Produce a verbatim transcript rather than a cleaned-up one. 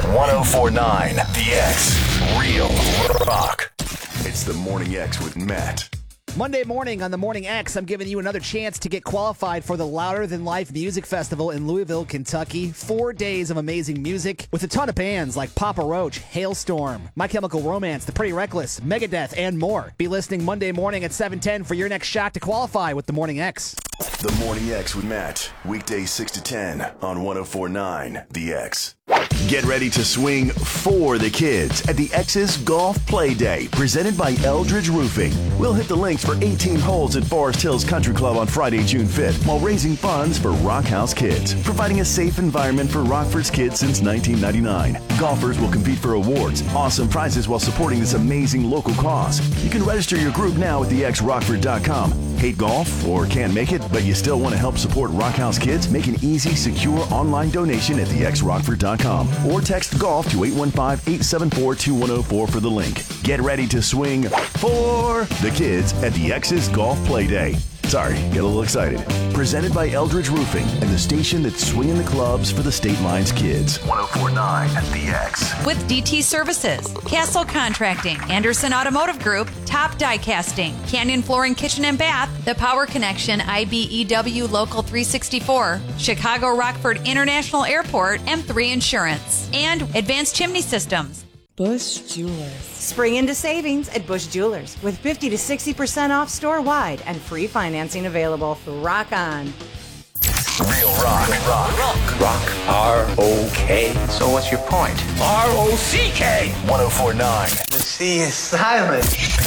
one oh four point nine The X. Real rock. It's the Morning X with Matt. Monday morning on the Morning X, I'm giving you another chance to get qualified for the Louder Than Life Music Festival in Louisville, Kentucky. Four days of amazing music with a ton of bands like Papa Roach, Hailstorm, My Chemical Romance, The Pretty Reckless, Megadeth, and more. Be listening Monday morning at seven ten for your next shot to qualify with the Morning X. The Morning X with Matt. Weekdays six to ten on one oh four point nine The X. Get ready to swing for the kids at the X's Golf Play Day, presented by Eldridge Roofing. We'll hit the links for eighteen holes at Forest Hills Country Club on Friday, June fifth, while raising funds for Rock House Kids, providing a safe environment for Rockford's kids since nineteen ninety-nine. Golfers will compete for awards, awesome prizes while supporting this amazing local cause. You can register your group now at the x rockford dot com. Hate golf or can't make it, but you still want to help support Rock House Kids? Make an easy, secure online donation at the x rockford dot com or text golf to eight one five, eight seven four, two one oh four for the link. Get ready to swing for the kids at the X's Golf Play Day. Sorry, get a little excited. Presented by Eldridge Roofing and the station that's swinging the clubs for the State Lines kids. one oh four point nine The X. With D T Services, Castle Contracting, Anderson Automotive Group, Top Die Casting, Canyon Flooring Kitchen and Bath, The Power Connection, I B E W Local three sixty-four, Chicago Rockford International Airport, M three Insurance, and Advanced Chimney Systems. Bush Jewelers. Spring into savings at Bush Jewelers with fifty to sixty percent off store-wide and free financing available. Rock on. Real rock. Rock. Rock. Rock. R O K. So what's your point? R O C K. one oh four point nine The C is silent.